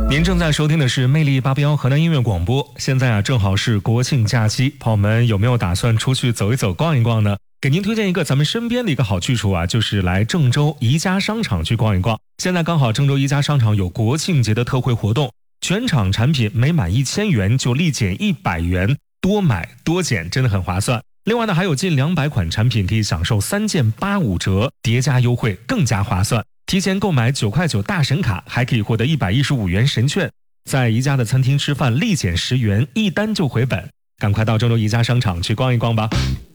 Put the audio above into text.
您正在收听的是魅力881河南音乐广播。现在正好是国庆假期，朋友们有没有打算出去走一走、逛一逛呢？给您推荐一个咱们身边的一个好去处就是来郑州宜家商场去逛一逛。现在刚好郑州宜家商场有国庆节的特惠活动，全场产品每满1000元就立减100元，多买多减，真的很划算。另外呢，还有近200款产品可以享受3件85折，叠加优惠更加划算。提前购买9块9大神卡，还可以获得115元神券。在宜家的餐厅吃饭立减10元，一单就回本。赶快到郑州宜家商场去逛一逛吧。